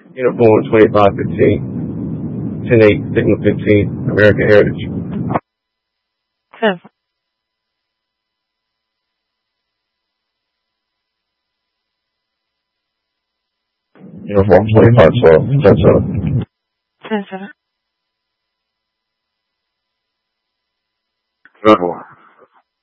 Uniform 2515, 10-8, Signal 15, American Heritage. 10. Uniform 2512, 10-7. 10-7. Uniform.